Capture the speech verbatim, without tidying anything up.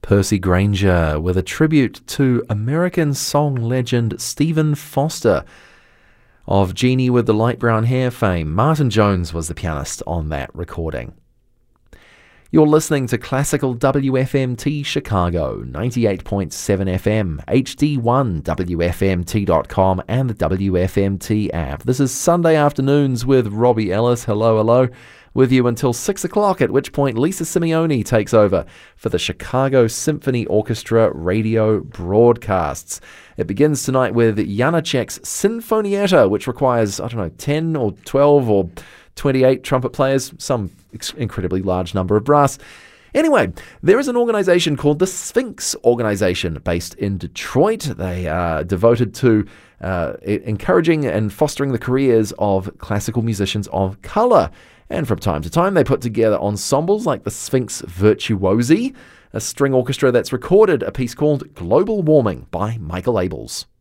Percy Granger with a tribute to American song legend Stephen Foster. Of Jeannie with the Light Brown Hair fame, Martin Jones was the pianist on that recording. You're listening to Classical W F M T Chicago, ninety-eight point seven F M, H D one, W F M T dot com, and the W F M T app. This is Sunday Afternoons with Robbie Ellis. Hello, hello. With you until six o'clock, at which point Lisa Simeone takes over for the Chicago Symphony Orchestra radio broadcasts. It begins tonight with Janacek's Sinfonietta, which requires, I don't know, ten or twelve or twenty-eight trumpet players, some incredibly large number of brass. Anyway, there is an organization called the Sphinx Organization based in Detroit. They are devoted to uh, encouraging and fostering the careers of classical musicians of color. And from time to time, they put together ensembles like the Sphinx Virtuosi, a string orchestra that's recorded a piece called Global Warming by Michael Abels.